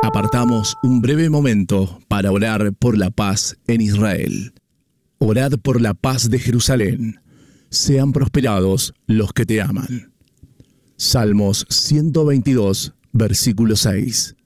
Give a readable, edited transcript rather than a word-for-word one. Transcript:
Apartamos un breve momento para orar por la paz en Israel. Orad por la paz de Jerusalén. Sean prosperados los que te aman. Salmos 122, versículo 6.